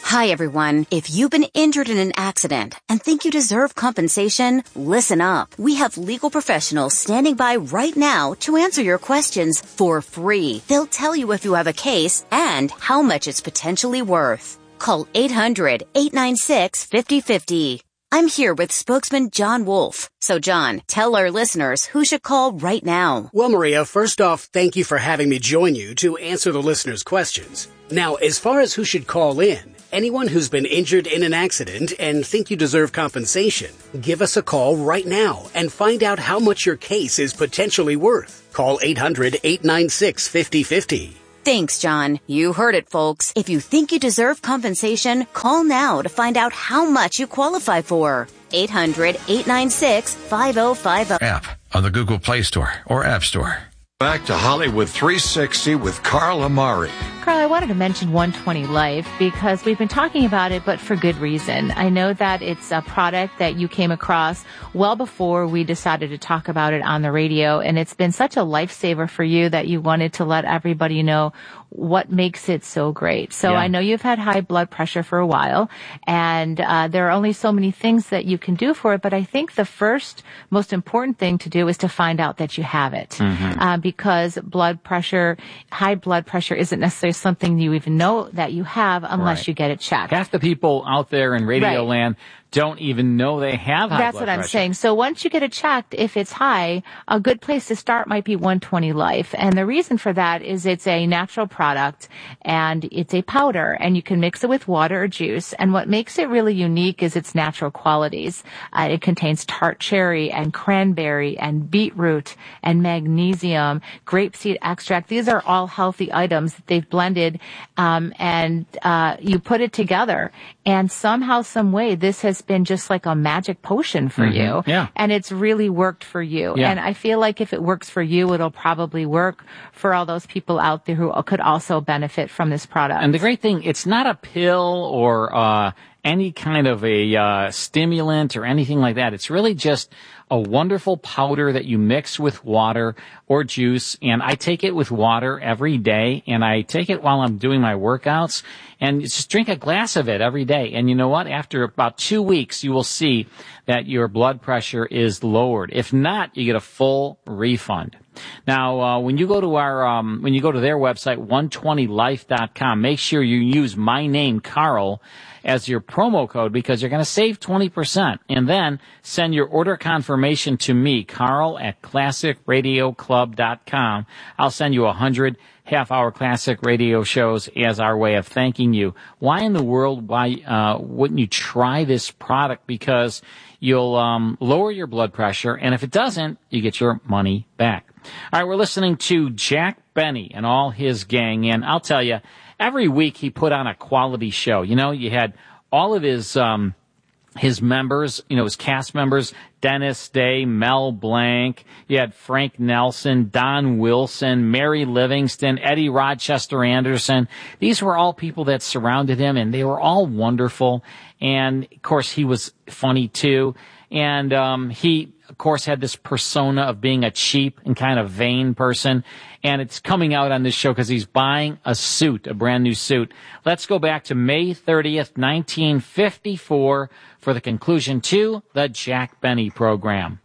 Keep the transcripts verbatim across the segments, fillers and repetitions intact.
Hi, everyone. If you've been injured in an accident and think you deserve compensation, listen up. We have legal professionals standing by right now to answer your questions for free. They'll tell you if you have a case and how much it's potentially worth. Call eight hundred, eight nine six, five oh five oh. I'm here with spokesman John Wolf. So, John, tell our listeners who should call right now. Well, Maria, first off, thank you for having me join you to answer the listeners' questions. Now, as far as who should call in, anyone who's been injured in an accident and think you deserve compensation, give us a call right now and find out how much your case is potentially worth. Call eight hundred, eight nine six, five oh five oh. Thanks, John. You heard it, folks. If you think you deserve compensation, call now to find out how much you qualify for. eight hundred, eight nine six, five oh five oh. App on the Google Play Store or App Store. Back to Hollywood three sixty with Carl Amari. Carl, I wanted to mention one twenty Life because we've been talking about it, but for good reason. I know that it's a product that you came across well before we decided to talk about it on the radio, and it's been such a lifesaver for you that you wanted to let everybody know what makes it so great. So yeah. I know you've had high blood pressure for a while, and uh, there are only so many things that you can do for it, but I think the first most important thing to do is to find out that you have it. Mm-hmm. Uh, because blood pressure, high blood pressure isn't necessarily something you even know that you have unless right. you get it checked. Half the people out there in radio right. land don't even know they have high That's blood what I'm pressure. saying. So once you get it checked, if it's high, a good place to start might be one twenty Life. And the reason for that is it's a natural product and it's a powder, and you can mix it with water or juice. And what makes it really unique is its natural qualities. Uh, it contains tart cherry and cranberry and beetroot and magnesium, grapeseed extract. These are all healthy items that they've blended, um, and uh, you put it together. And somehow, some way, this has been just like a magic potion for mm-hmm. you. Yeah. And it's really worked for you. Yeah. And I feel like if it works for you, it'll probably work for all those people out there who could also benefit from this product. And the great thing, it's not a pill or uh any kind of a uh stimulant or anything like that. It's really just a wonderful powder that you mix with water or juice. And I take it with water every day, and I take it while I'm doing my workouts, and just drink a glass of it every day. And you know what? After about two weeks, you will see that your blood pressure is lowered. If not, you get a full refund. Now, uh, when you go to our, um, when you go to their website, one twenty life dot com, make sure you use my name, Carl, as your promo code, because you're going to save twenty percent. And then send your order confirmation to me, Carl at classic radio club dot com. I'll send you a hundred half-hour classic radio shows as our way of thanking you. Why in the world, why uh, wouldn't you try this product? Because you'll um, lower your blood pressure, and if it doesn't, you get your money back. All right, we're listening to Jack Benny and all his gang, and I'll tell you, every week he put on a quality show. You know, you had all of his um his members, you know, his cast members, Dennis Day, Mel Blanc. You had Frank Nelson, Don Wilson, Mary Livingston, Eddie Rochester Anderson. These were all people that surrounded him, and they were all wonderful. And, of course, he was funny, too. And um he, of course, had this persona of being a cheap and kind of vain person. And it's coming out on this show because he's buying a suit, a brand new suit. Let's go back to May thirtieth, nineteen fifty-four for the conclusion to the Jack Benny program.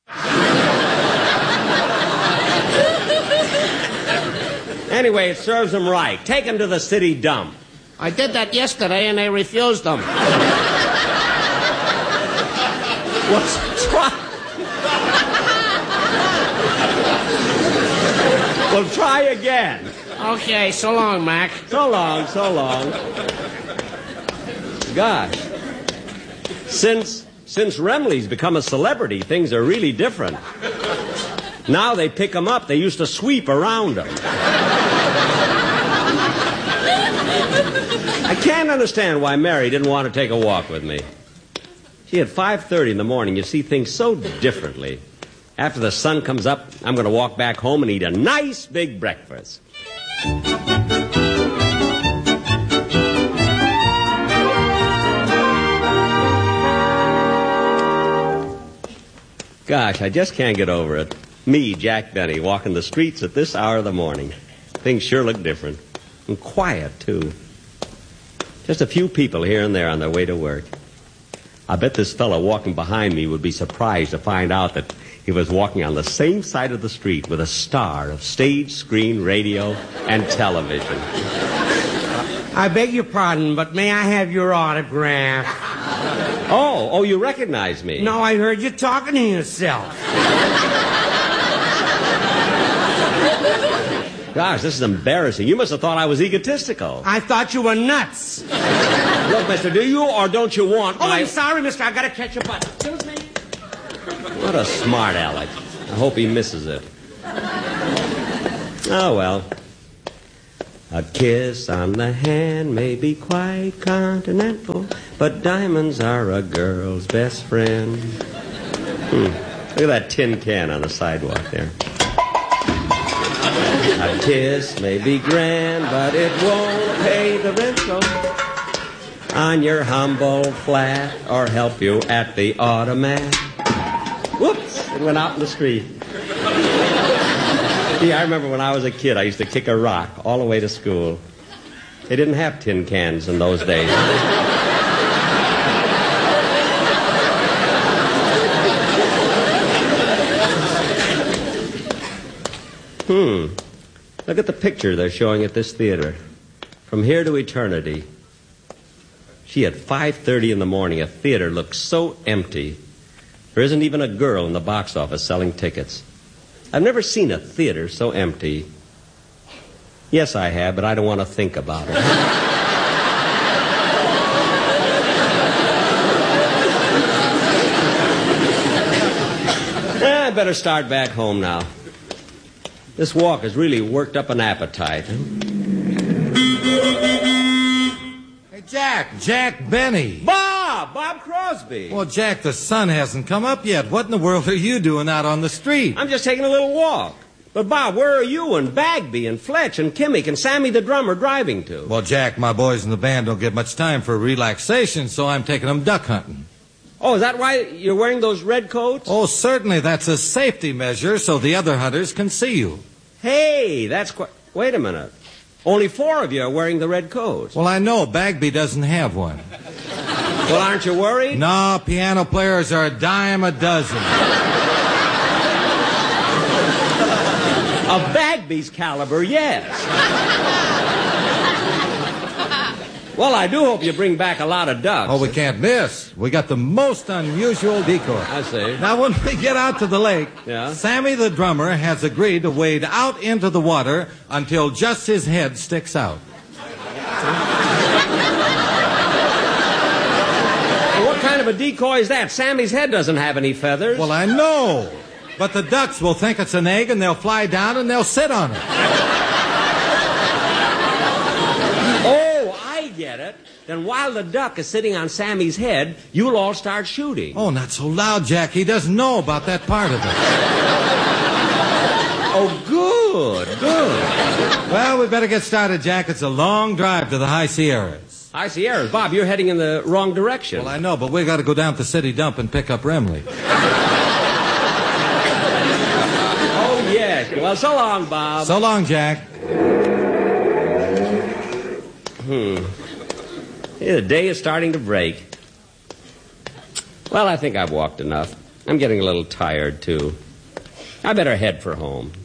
Anyway, it serves them right. Take them to the city dump. I did that yesterday and they refused them. What's try? Well, try again. Okay, so long, Mac. So long, so long. Gosh. Since since Remley's become a celebrity, things are really different. Now they pick him up. They used to sweep around him. I can't understand why Mary didn't want to take a walk with me. See, at five thirty in the morning, you see things so differently. After the sun comes up, I'm going to walk back home and eat a nice big breakfast. Gosh, I just can't get over it. Me, Jack Benny, walking the streets at this hour of the morning. Things sure look different. And quiet, too. Just a few people here and there on their way to work. I bet this fellow walking behind me would be surprised to find out that he was walking on the same side of the street with a star of stage, screen, radio, and television. I beg your pardon, but may I have your autograph? Oh, oh, you recognize me? No, I heard you talking to yourself. Gosh, this is embarrassing. You must have thought I was egotistical. I thought you were nuts. Look, mister, do you or don't you want Oh, my... I'm sorry, mister. I gotta catch a button. Excuse me. What a smart aleck. I hope he misses it. Oh, well. A kiss on the hand may be quite continental, but diamonds are a girl's best friend. Hmm. Look at that tin can on the sidewalk there. A kiss may be grand, but it won't pay the rental on your humble flat or help you at the automat. Whoops! It went out in the street. Yeah, I remember when I was a kid, I used to kick a rock all the way to school. They didn't have tin cans in those days. Hmm. Look at the picture they're showing at this theater. From Here to Eternity. Gee, at five thirty in the morning, a theater looks so empty. There isn't even a girl in the box office selling tickets. I've never seen a theater so empty. Yes, I have, but I don't want to think about it. eh, I better start back home now. This walk has really worked up an appetite. Hey, Jack, Jack Benny. Bob! Bob Crosby. Well, Jack, the sun hasn't come up yet. What in the world are you doing out on the street? I'm just taking a little walk. But, Bob, where are you and Bagby and Fletch and Kimmick and Sammy the drummer driving to? Well, Jack, my boys in the band don't get much time for relaxation, so I'm taking them duck hunting. Oh, is that why you're wearing those red coats? Oh, certainly. That's a safety measure so the other hunters can see you. Hey, that's quite... Wait a minute. Only four of you are wearing the red coats. Well, I know. Bagby doesn't have one. Well, aren't you worried? No, piano players are a dime a dozen. Of Bagby's caliber, yes. Well, I do hope you bring back a lot of ducks. Oh, we can't miss. We got the most unusual decoy. I see. Now, when we get out to the lake, yeah? Sammy the drummer has agreed to wade out into the water until just his head sticks out. Well, what kind of a decoy is that? Sammy's head doesn't have any feathers. Well, I know. But the ducks will think it's an egg, and they'll fly down, and they'll sit on it. Oh, I get it. Then while the duck is sitting on Sammy's head, you'll all start shooting. Oh, not so loud, Jack. He doesn't know about that part of it. Oh, good, good. Well, we better get started, Jack. It's a long drive to the High Sierras. High Sierras? Bob, you're heading in the wrong direction. Well, I know, but we got to go down to the city dump and pick up Remley. Yes. Well, so long, Bob. So long, Jack. Hmm. Yeah, the day is starting to break. Well, I think I've walked enough. I'm getting a little tired, too. I better head for home.